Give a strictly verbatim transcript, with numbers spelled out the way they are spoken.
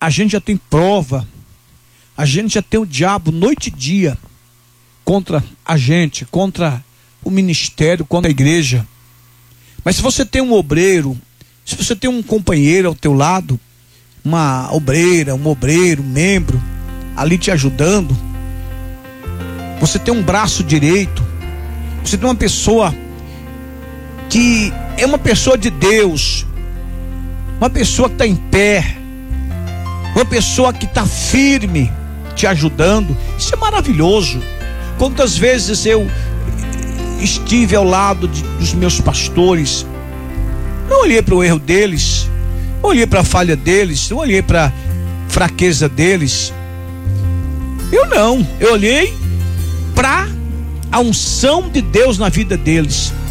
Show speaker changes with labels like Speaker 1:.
Speaker 1: a gente já tem prova, a gente já tem o diabo noite e dia contra a gente, contra o ministério, contra a igreja. Mas se você tem um obreiro, se você tem um companheiro ao teu lado, uma obreira, um obreiro, um membro ali te ajudando, você tem um braço direito, você tem uma pessoa que é uma pessoa de Deus, uma pessoa que está em pé, uma pessoa que está firme te ajudando, isso é maravilhoso. Quantas vezes eu estive ao lado de, dos meus pastores, não olhei para o erro deles, não olhei para a falha deles, não olhei para a fraqueza deles, eu não, eu olhei para a unção de Deus na vida deles.